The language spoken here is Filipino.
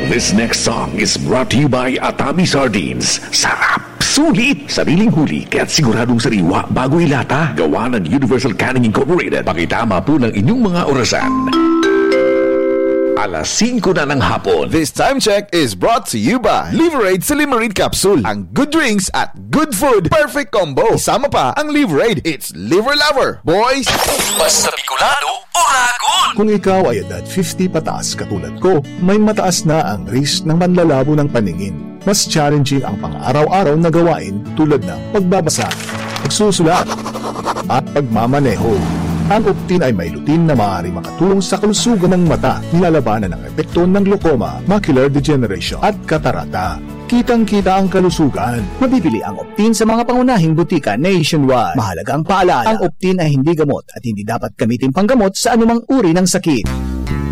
This next song is brought to you by Atami Sardines. Sarap! Sulit! Sariling huli kaya't siguradong sariwa bago ilata. Gawa ng Universal Canning Incorporated. Pakitama po ng inyong mga orasan. Alas 5 na ng hapon. This time check is brought to you by Liverade Silimarid Capsule. Ang good drinks at good food. Perfect combo. Isama pa ang Liverade. It's Liver Lover. Boys! Basta Bicolano o Ragon! Kung ikaw ay edad 50 pataas katulad ko, may mataas na ang risk ng panlalabo ng paningin. Mas challenging ang pang-araw-araw na gawain tulad ng pagbabasa, pagsusulat, at pagmamaneho. Ang Optin ay may lutin na maaari makatulong sa kalusugan ng mata, nilalabanan ang epekto ng glaucoma, macular degeneration at katarata. Kitang-kita ang kalusugan. Mabibili ang Optin sa mga pangunahing butika nationwide. Mahalagang paalala, ang Optin ay hindi gamot at hindi dapat gamitin panggamot sa anumang uri ng sakit.